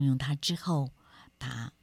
用他之后，他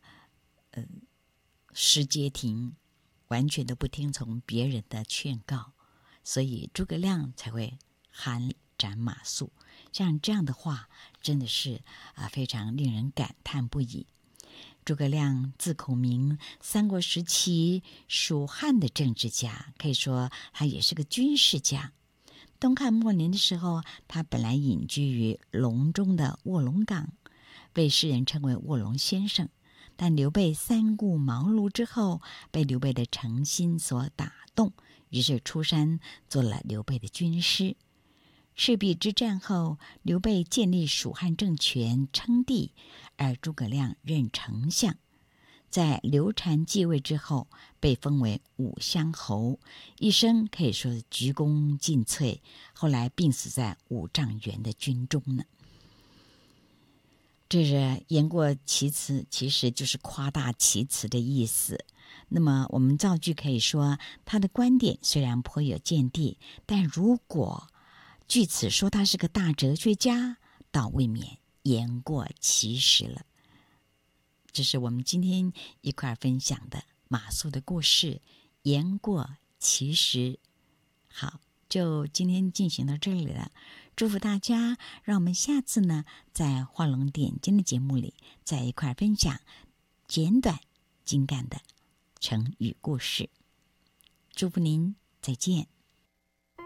失街亭，完全都不听从别人的劝告，所以诸葛亮才会喊斩马谡。像这样的话，真的是非常令人感叹不已。诸葛亮字孔明，三国时期蜀汉的政治家，可以说他也是个军事家。东汉末年的时候，他本来隐居于隆中的卧龙岗，被世人称为卧龙先生。但刘备三顾茅庐之后，被刘备的诚心所打动，于是出山做了刘备的军师。赤壁之战后，刘备建立蜀汉政权，称帝，而诸葛亮任丞相。在刘禅继位之后，被封为武乡侯，一生可以说是鞠躬尽瘁，后来病死在五丈原的军中呢。这是言过其词，其实就是夸大其词的意思。那么我们造句可以说，他的观点虽然颇有见地，但如果据此说他是个大哲学家，倒未免言过其实了。这是我们今天一块分享的马谡的故事，言过其实。好，就今天进行到这里了，祝福大家，让我们下次呢，在画龙点睛的节目里，在一块分享简短精干的成语故事。祝福您，再见。